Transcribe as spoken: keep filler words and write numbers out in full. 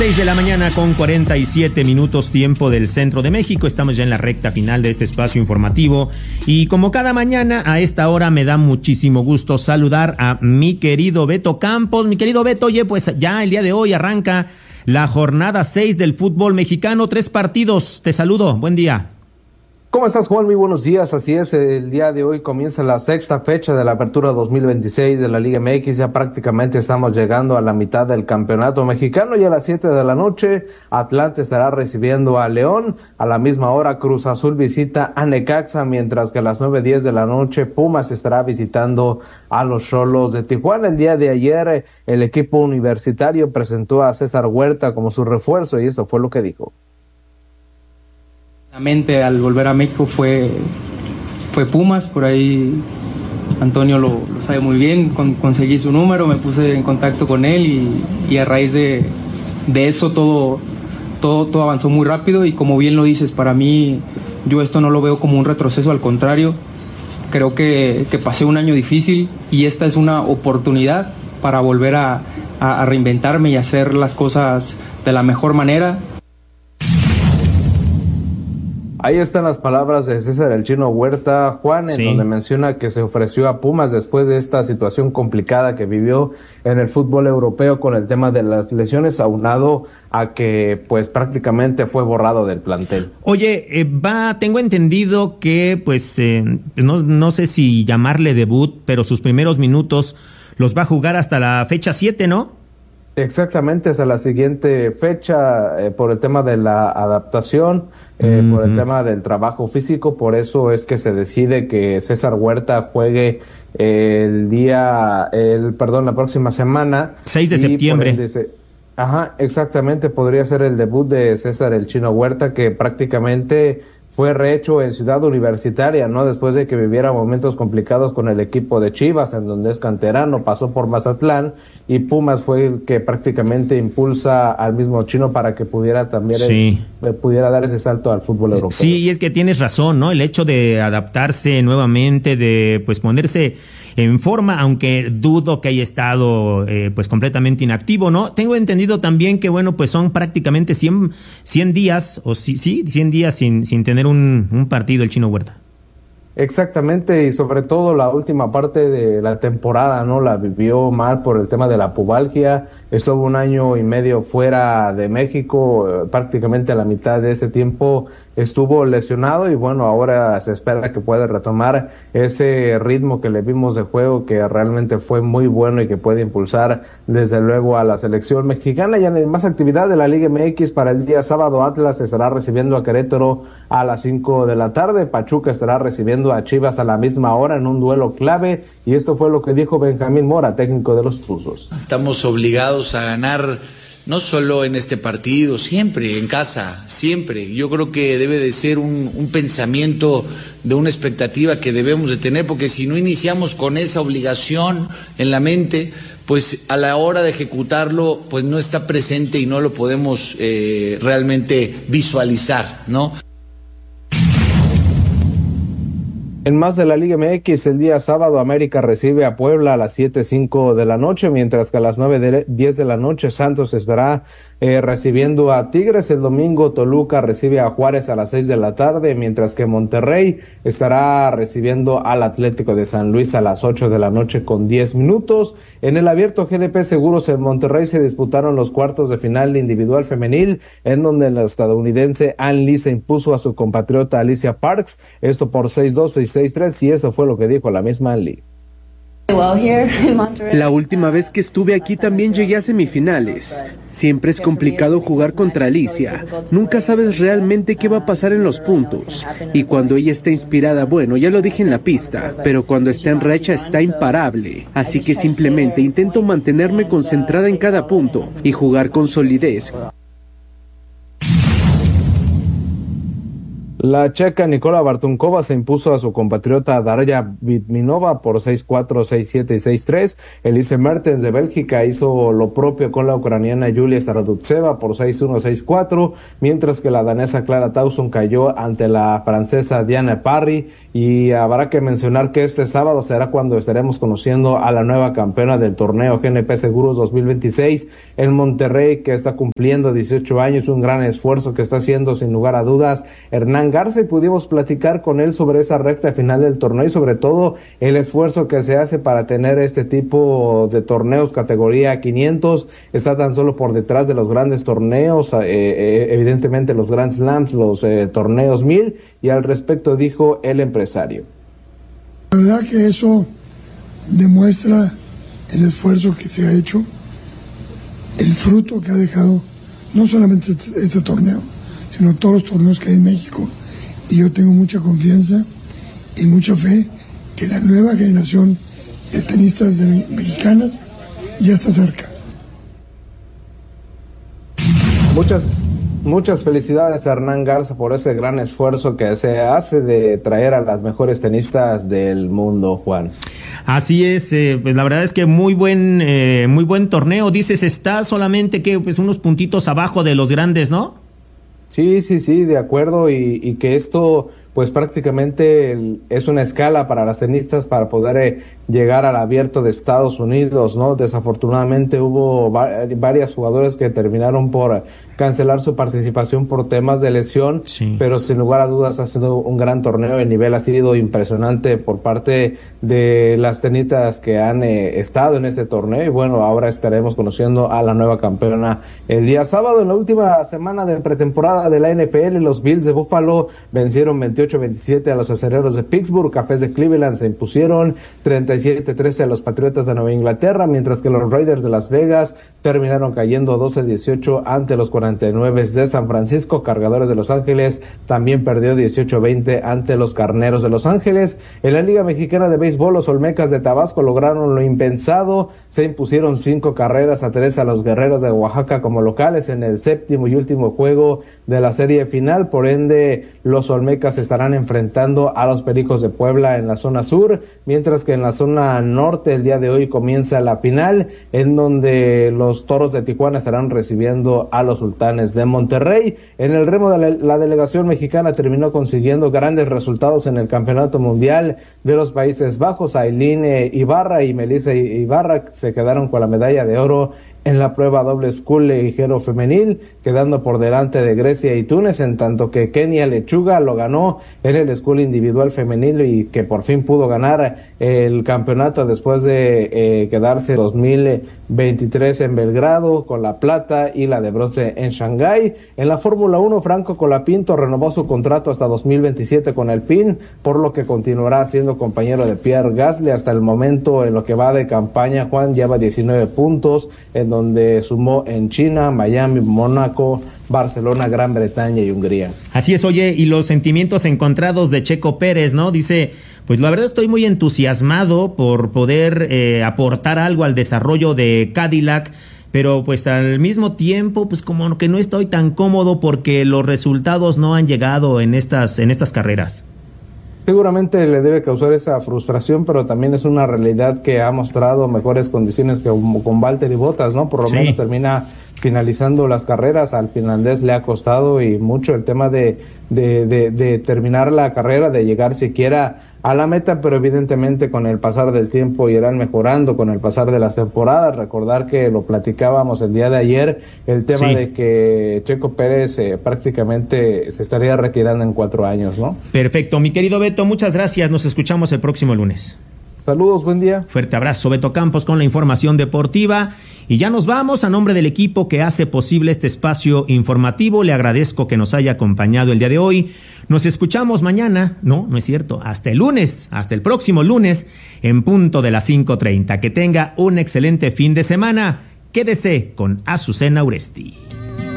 seis de la mañana con cuarenta y siete minutos tiempo del centro de México. Estamos ya en la recta final de este espacio informativo y como cada mañana a esta hora me da muchísimo gusto saludar a mi querido Beto Campos. Mi querido Beto, oye, pues ya el día de hoy arranca la jornada seis del fútbol mexicano, tres partidos. Te saludo, buen día. ¿Cómo estás, Juan? Muy buenos días. Así es, el día de hoy comienza la sexta fecha de la apertura dos mil veintiséis de la Liga M X. Ya prácticamente estamos llegando a la mitad del campeonato mexicano y a las siete de la noche Atlante estará recibiendo a León. A la misma hora Cruz Azul visita a Necaxa, mientras que a las nueve diez de la noche Pumas estará visitando a los Xolos de Tijuana. El día de ayer el equipo universitario presentó a César Huerta como su refuerzo y esto fue lo que dijo. La mente al volver a México fue, fue Pumas, por ahí Antonio lo, lo sabe muy bien, con, conseguí su número, me puse en contacto con él y, y a raíz de, de eso todo, todo, todo avanzó muy rápido y como bien lo dices, para mí yo esto no lo veo como un retroceso, al contrario, creo que, que pasé un año difícil y esta es una oportunidad para volver a, a, a reinventarme y hacer las cosas de la mejor manera. Ahí están las palabras de César el Chino Huerta, Juan, en sí. Donde menciona que se ofreció a Pumas después de esta situación complicada que vivió en el fútbol europeo con el tema de las lesiones, aunado a que pues prácticamente fue borrado del plantel. Oye, eh, va, tengo entendido que pues eh, no, no sé si llamarle debut, pero sus primeros minutos los va a jugar hasta la fecha siete, ¿no? Exactamente, hasta la siguiente fecha, eh, por el tema de la adaptación, eh, mm-hmm. por el tema del trabajo físico, por eso es que se decide que César Huerta juegue eh, el día, el perdón, la próxima semana. seis de septiembre. Se, ajá, exactamente, podría ser el debut de César el Chino Huerta, que prácticamente fue rehecho en Ciudad Universitaria, ¿no? Después de que viviera momentos complicados con el equipo de Chivas, en donde es canterano, pasó por Mazatlán, y Pumas fue el que prácticamente impulsa al mismo Chino para que pudiera también sí. es, pudiera dar ese salto al fútbol europeo. Sí, y es que tienes razón, ¿no? El hecho de adaptarse nuevamente, de pues ponerse en forma, aunque dudo que haya estado eh, pues completamente inactivo, ¿no? Tengo entendido también que, bueno, pues son prácticamente cien, cien días, o sí, sí, cien días sin, sin tener un, un partido el Chino Huerta. Exactamente, y sobre todo la última parte de la temporada, ¿no? La vivió mal por el tema de la pubalgia, estuvo un año y medio fuera de México, eh, prácticamente a la mitad de ese tiempo estuvo lesionado y bueno, ahora se espera que pueda retomar ese ritmo que le vimos de juego, que realmente fue muy bueno y que puede impulsar desde luego a la selección mexicana. Y en más actividad de la Liga M X para el día sábado, Atlas estará recibiendo a Querétaro a las cinco de la tarde, Pachuca estará recibiendo a Chivas a la misma hora en un duelo clave, y esto fue lo que dijo Benjamín Mora, técnico de los Tuzos. Estamos obligados a ganar, no solo en este partido, siempre en casa, siempre. Yo creo que debe de ser un, un pensamiento de una expectativa que debemos de tener, porque si no iniciamos con esa obligación en la mente, pues a la hora de ejecutarlo, pues no está presente y no lo podemos eh, realmente visualizar, ¿no? En más de la Liga M X, el día sábado América recibe a Puebla a las siete cinco de la noche, mientras que a las nueve diez de la noche Santos estará eh, recibiendo a Tigres. El domingo Toluca recibe a Juárez a las seis de la tarde, mientras que Monterrey estará recibiendo al Atlético de San Luis a las ocho de la noche con diez minutos. En el abierto G N P Seguros en Monterrey se disputaron los cuartos de final de individual femenil, en donde la estadounidense Ann Lee se impuso a su compatriota Alicia Parks, esto por seis dos, seis seis tres, y eso fue lo que dijo la misma Ann Lee. La última vez que estuve aquí también llegué a semifinales. Siempre es complicado jugar contra Alicia. Nunca sabes realmente qué va a pasar en los puntos. Y cuando ella está inspirada, bueno, ya lo dije en la pista, pero cuando está en racha está imparable. Así que simplemente intento mantenerme concentrada en cada punto y jugar con solidez. La checa Nikola Bartunkova se impuso a su compatriota Darya Vitminova por seis cuatro, seis siete y seis tres. Elise Mertens de Bélgica hizo lo propio con la ucraniana Yulia Stardutseva por seis uno, seis cuatro, mientras que la danesa Clara Tauson cayó ante la francesa Diane Parry. Y habrá que mencionar que este sábado será cuando estaremos conociendo a la nueva campeona del torneo G N P Seguros dos mil veintiséis en Monterrey, que está cumpliendo dieciocho años, un gran esfuerzo que está haciendo sin lugar a dudas Hernán Garza, y pudimos platicar con él sobre esa recta final del torneo y sobre todo el esfuerzo que se hace para tener este tipo de torneos categoría quinientos. Está tan solo por detrás de los grandes torneos, eh, eh, evidentemente los Grand Slams, los eh, torneos mil, y al respecto dijo el empresario. La verdad que eso demuestra el esfuerzo que se ha hecho, el fruto que ha dejado no solamente este, este torneo, sino todos los torneos que hay en México. Y yo tengo mucha confianza y mucha fe que la nueva generación de tenistas de mexicanas ya está cerca. Muchas, muchas felicidades a Hernán Garza por ese gran esfuerzo que se hace de traer a las mejores tenistas del mundo, Juan. Así es, eh, pues la verdad es que muy buen, eh, muy buen torneo. Dices, está solamente que pues unos puntitos abajo de los grandes, ¿no? Sí, sí, sí, de acuerdo, y, y que esto pues prácticamente el, es una escala para las tenistas para poder eh, llegar al abierto de Estados Unidos, ¿no? Desafortunadamente hubo va varias jugadoras que terminaron por cancelar su participación por temas de lesión, sí. Pero sin lugar a dudas ha sido un gran torneo, el nivel ha sido impresionante por parte de las tenistas que han eh, estado en este torneo, y bueno, ahora estaremos conociendo a la nueva campeona el día sábado. En la última semana de pretemporada de la N F L, los Bills de Buffalo vencieron veintiocho veintisiete a los Acereros de Pittsburgh. Cafés de Cleveland se impusieron treinta y siete trece a los Patriotas de Nueva Inglaterra, mientras que los Raiders de Las Vegas terminaron cayendo doce dieciocho ante los cuarenta y nueve de San Francisco. Cargadores de Los Ángeles también perdió dieciocho veinte ante los Carneros de Los Ángeles. En la Liga Mexicana de Béisbol, los Olmecas de Tabasco lograron lo impensado, se impusieron cinco carreras a tres a los Guerreros de Oaxaca como locales en el séptimo y último juego de la serie final. Por ende, los Olmecas estarán enfrentando a los Pericos de Puebla en la zona sur, mientras que en la zona norte el día de hoy comienza la final, en donde los Toros de Tijuana estarán recibiendo a los Sultanes de Monterrey. En el remo de la, la delegación mexicana terminó consiguiendo grandes resultados en el Campeonato Mundial de los Países Bajos. Ailín Ibarra y Melissa Ibarra se quedaron con la medalla de oro en la prueba doble school ligero femenil, quedando por delante de Grecia y Túnez, en tanto que Kenia Lechuga lo ganó en el school individual femenil y que por fin pudo ganar el campeonato después de eh, quedarse dos mil veintitrés en Belgrado con la plata y la de bronce en Shanghái. En la Fórmula uno, Franco Colapinto renovó su contrato hasta dos mil veintisiete con el P I N, por lo que continuará siendo compañero de Pierre Gasly hasta el momento. En lo que va de campaña, Juan lleva diecinueve puntos, en donde sumó en China, Miami, Mónaco, Barcelona, Gran Bretaña y Hungría. Así es, oye, y los sentimientos encontrados de Checo Pérez, ¿no? Dice, pues la verdad estoy muy entusiasmado por poder eh, aportar algo al desarrollo de Cadillac, pero pues al mismo tiempo, pues como que no estoy tan cómodo porque los resultados no han llegado en estas, en estas carreras. Seguramente le debe causar esa frustración, pero también es una realidad que ha mostrado mejores condiciones que con Valtteri Bottas, ¿no? Por lo sí. menos termina finalizando las carreras. Al finlandés le ha costado y mucho el tema de, de, de, de terminar la carrera, de llegar siquiera a la meta, pero evidentemente con el pasar del tiempo irán mejorando con el pasar de las temporadas. Recordar que lo platicábamos el día de ayer, el tema sí. de que Checo Pérez eh, prácticamente se estaría retirando en cuatro años, ¿no? Perfecto, mi querido Beto, muchas gracias, nos escuchamos el próximo lunes. Saludos, buen día. Fuerte abrazo, Beto Campos con la información deportiva. Y ya nos vamos. A nombre del equipo que hace posible este espacio informativo, le agradezco que nos haya acompañado el día de hoy. Nos escuchamos mañana, no, no es cierto, hasta el lunes, hasta el próximo lunes, en punto de las cinco treinta. Que tenga un excelente fin de semana. Quédese con Azucena Uresti.